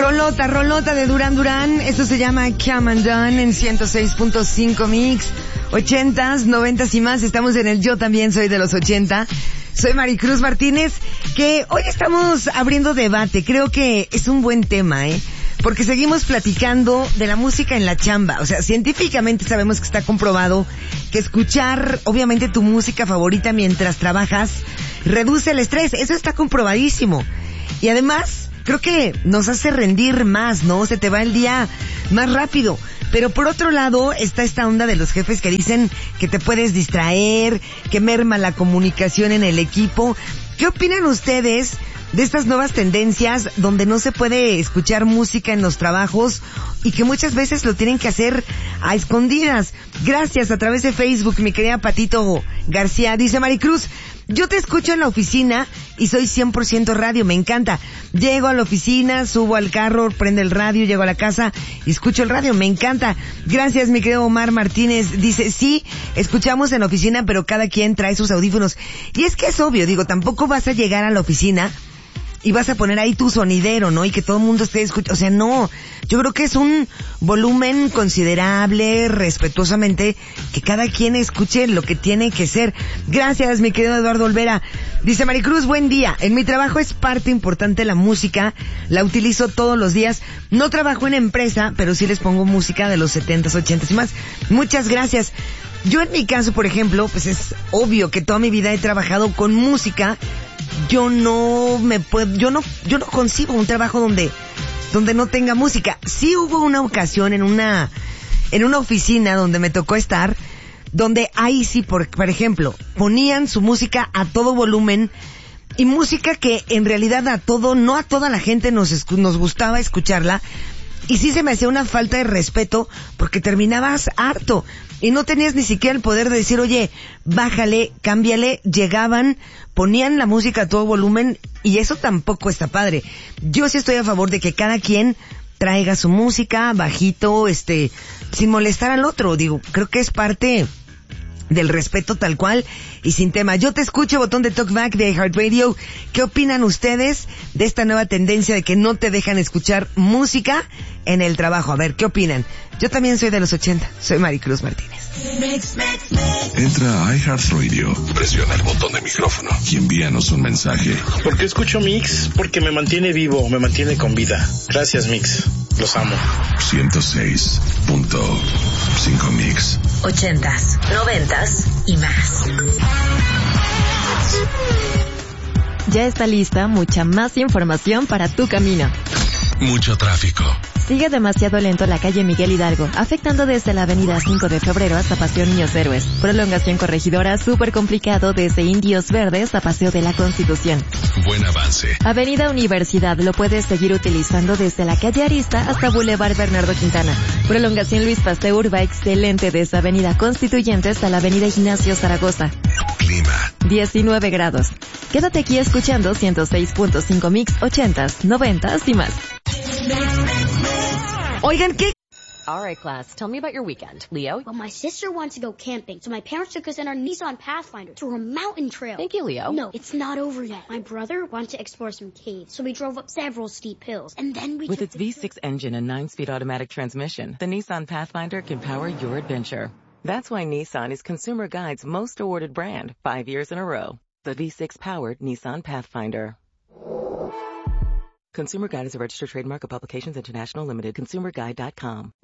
Rolota de Duran Duran. Esto se llama Come and Done en 106.5 Mix. 80s, 90s y más. Estamos en el Yo También Soy de los 80. Soy Maricruz Martínez, que hoy estamos abriendo debate. Creo que es un buen tema, porque seguimos platicando de la música en la chamba. O sea, científicamente sabemos que está comprobado que escuchar, obviamente, tu música favorita mientras trabajas reduce el estrés. Eso está comprobadísimo. Y además, creo que nos hace rendir más, ¿no? Se te va el día más rápido. Pero por otro lado está esta onda de los jefes que dicen que te puedes distraer, que merma la comunicación en el equipo. ¿Qué opinan ustedes de estas nuevas tendencias donde no se puede escuchar música en los trabajos y que muchas veces lo tienen que hacer a escondidas? Gracias, a través de Facebook, mi querida Patito García. Dice Maricruz: yo te escucho en la oficina y soy 100% radio, me encanta. Llego a la oficina, subo al carro, prende el radio, llego a la casa y escucho el radio, me encanta. Gracias, mi querido Omar Martínez. Dice, sí, escuchamos en la oficina, pero cada quien trae sus audífonos. Y es que es obvio, digo, tampoco vas a llegar a la oficina y vas a poner ahí tu sonidero, ¿no? Y que todo el mundo esté escuchando. O sea, no. Yo creo que es un volumen considerable, respetuosamente, que cada quien escuche lo que tiene que ser. Gracias, mi querido Eduardo Olvera. Dice Maricruz, buen día. En mi trabajo es parte importante la música. La utilizo todos los días. No trabajo en empresa, pero sí les pongo música de los 70s, 80s y más. Muchas gracias. Yo en mi caso, por ejemplo, pues es obvio que toda mi vida he trabajado con música. Yo no concibo un trabajo donde no tenga música. Sí hubo una ocasión en una oficina donde me tocó estar, donde ahí sí, por ejemplo, ponían su música a todo volumen, y música que en realidad no a toda la gente nos gustaba escucharla, y sí se me hacía una falta de respeto porque terminabas harto y no tenías ni siquiera el poder de decir, oye, bájale, cámbiale. Llegaban, ponían la música a todo volumen y eso tampoco está padre. Yo sí estoy a favor de que cada quien traiga su música bajito, sin molestar al otro. Digo, creo que es parte del respeto tal cual y sin tema. Yo te escucho, botón de talkback de iHeartRadio. ¿Qué opinan ustedes de esta nueva tendencia de que no te dejan escuchar música en el trabajo? A ver, ¿qué opinan? Yo también soy de los 80. Soy Maricruz Martínez. Entra a iHeartRadio, presiona el botón de micrófono y envíanos un mensaje. ¿Por qué escucho Mix? Porque me mantiene vivo, me mantiene con vida. Gracias, Mix. Los amo. 106.5 Mix. 80s, 90s y más. Ya está lista mucha más información para tu camino. Mucho tráfico. Sigue demasiado lento la calle Miguel Hidalgo, afectando desde la avenida 5 de febrero hasta Paseo Niños Héroes. Prolongación Corregidora, súper complicado desde Indios Verdes a Paseo de la Constitución. Buen avance. Avenida Universidad lo puedes seguir utilizando desde la calle Arista hasta Boulevard Bernardo Quintana. Prolongación Luis Pasteur va excelente desde Avenida Constituyentes a la Avenida Ignacio Zaragoza. Clima. 19 grados. Quédate aquí escuchando 106.5 Mix 80s, 90s y más. Oigan, ¿qué? All right, class. Tell me about your weekend. Leo? Well, my sister wanted to go camping, so my parents took us in our Nissan Pathfinder to a mountain trail. Thank you, Leo. No, it's not over yet. My brother wanted to explore some caves, so we drove up several steep hills, and then we With its V6 engine and 9-speed automatic transmission, the Nissan Pathfinder can power your adventure. That's why Nissan is Consumer Guide's most awarded brand, 5 years in a row. The V6-powered Nissan Pathfinder. Consumer Guide is a registered trademark of Publications International Limited. ConsumerGuide.com.